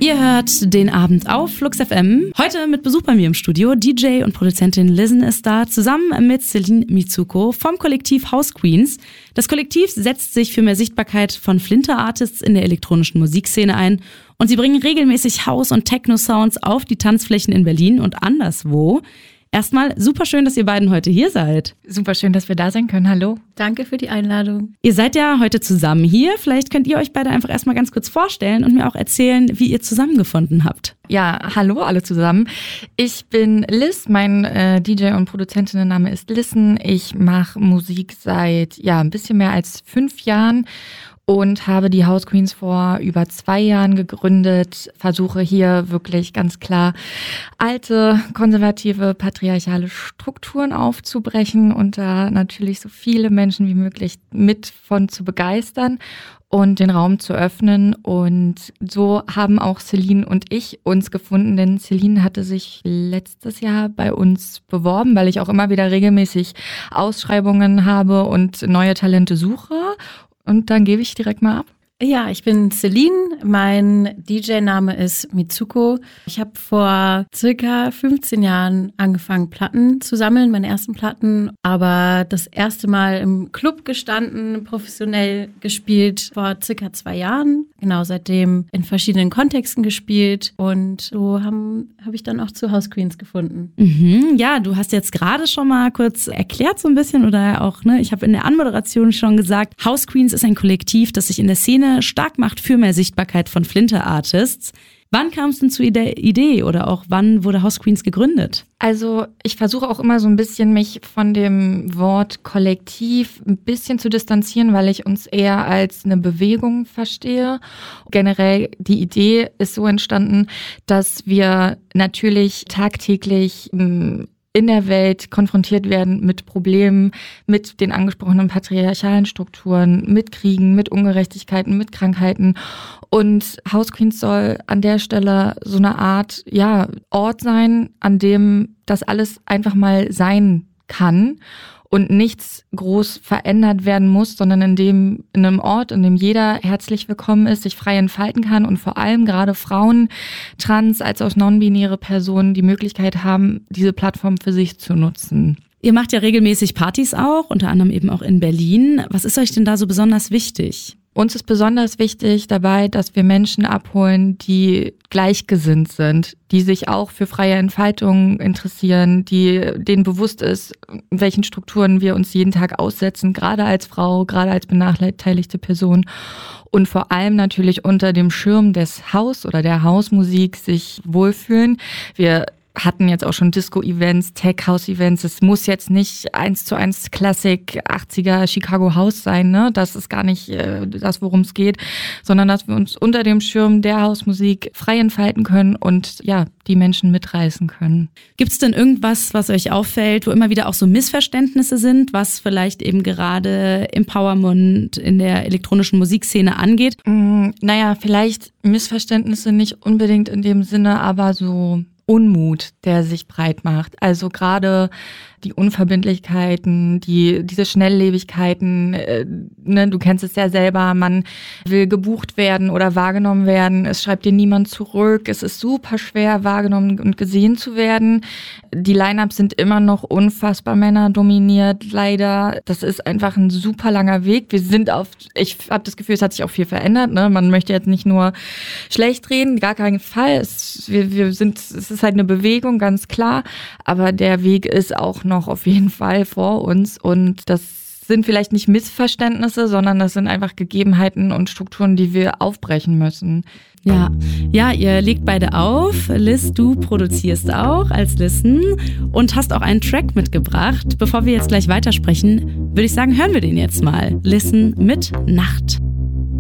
Ihr hört den Abend auf Flux FM. Heute mit Besuch bei mir im Studio. DJ und Produzentin Listen ist da, zusammen mit Celine Mitsuko vom Kollektiv House Queens. Das Kollektiv setzt sich für mehr Sichtbarkeit von Flinter-Artists in der elektronischen Musikszene ein. Und sie bringen regelmäßig House- und Techno-Sounds auf die Tanzflächen in Berlin und anderswo. Erstmal super schön, dass ihr beiden heute hier seid. Super schön, dass wir da sein können. Hallo. Danke für die Einladung. Ihr seid ja heute zusammen hier. Vielleicht könnt ihr euch beide einfach erstmal ganz kurz vorstellen und mir auch erzählen, wie ihr zusammengefunden habt. Ja, hallo alle zusammen. Ich bin Liz, mein DJ und Produzentinnenname ist Listen. Ich mache Musik seit ein bisschen mehr als 5 Jahren. Und habe die House Queens vor über 2 Jahren gegründet, versuche hier wirklich ganz klar alte, konservative, patriarchale Strukturen aufzubrechen und da natürlich so viele Menschen wie möglich mit von zu begeistern und den Raum zu öffnen. Und so haben auch Celine und ich uns gefunden, denn Celine hatte sich letztes Jahr bei uns beworben, weil ich auch immer wieder regelmäßig Ausschreibungen habe und neue Talente suche. Und dann gebe ich direkt mal ab. Ja, ich bin Celine. Mein DJ-Name ist Mitsuko. Ich habe vor circa 15 Jahren angefangen, Platten zu sammeln, meine ersten Platten. Aber das erste Mal im Club gestanden, professionell gespielt vor circa 2 Jahren. Genau, seitdem in verschiedenen Kontexten gespielt. Und so habe ich dann auch zu House Queens gefunden. Ja, du hast jetzt gerade schon mal kurz erklärt so ein bisschen oder auch, ich habe in der Anmoderation schon gesagt, House Queens ist ein Kollektiv, das sich in der Szene stark macht für mehr Sichtbarkeit von Flinter-Artists. Wann kam es denn zu der Idee oder auch wann wurde House Queens gegründet? Also ich versuche auch immer so ein bisschen mich von dem Wort Kollektiv ein bisschen zu distanzieren, weil ich uns eher als eine Bewegung verstehe. Generell die Idee ist so entstanden, dass wir natürlich tagtäglich in der Welt konfrontiert werden mit Problemen, mit den angesprochenen patriarchalen Strukturen, mit Kriegen, mit Ungerechtigkeiten, mit Krankheiten. Und House Queens soll an der Stelle so eine Art Ort sein, an dem das alles einfach mal sein kann und nichts groß verändert werden muss, sondern in einem Ort, in dem jeder herzlich willkommen ist, sich frei entfalten kann und vor allem gerade Frauen, trans als auch non-binäre Personen die Möglichkeit haben, diese Plattform für sich zu nutzen. Ihr macht ja regelmäßig Partys auch, unter anderem eben auch in Berlin. Was ist euch denn da so besonders wichtig? Uns ist besonders wichtig dabei, dass wir Menschen abholen, die gleichgesinnt sind, die sich auch für freie Entfaltung interessieren, denen bewusst ist, in welchen Strukturen wir uns jeden Tag aussetzen, gerade als Frau, gerade als benachteiligte Person und vor allem natürlich unter dem Schirm des House oder der Hausmusik sich wohlfühlen. Wir hatten jetzt auch schon Disco-Events, Tech-House-Events. Es muss jetzt nicht 1:1 Classic 80er Chicago House sein, ne? Das ist gar nicht das, worum es geht, sondern dass wir uns unter dem Schirm der Hausmusik frei entfalten können und die Menschen mitreißen können. Gibt es denn irgendwas, was euch auffällt, wo immer wieder auch so Missverständnisse sind, was vielleicht eben gerade Empowerment in der elektronischen Musikszene angeht? Vielleicht Missverständnisse nicht unbedingt in dem Sinne, aber so Unmut, der sich breit macht. Also gerade die Unverbindlichkeiten, diese Schnelllebigkeiten, du kennst es ja selber, man will gebucht werden oder wahrgenommen werden, es schreibt dir niemand zurück, es ist super schwer wahrgenommen und gesehen zu werden. Die Line-Ups sind immer noch unfassbar männerdominiert, leider. Das ist einfach ein super langer Weg. Ich habe das Gefühl, es hat sich auch viel verändert, ne? Man möchte jetzt nicht nur schlecht reden, gar keinen Fall. Es ist halt eine Bewegung, ganz klar, aber der Weg ist auch noch auf jeden Fall vor uns und das sind vielleicht nicht Missverständnisse, sondern das sind einfach Gegebenheiten und Strukturen, die wir aufbrechen müssen. Ja, ihr legt beide auf. Liz, du produzierst auch als Listen und hast auch einen Track mitgebracht. Bevor wir jetzt gleich weitersprechen, würde ich sagen, hören wir den jetzt mal. Listen mit Nacht.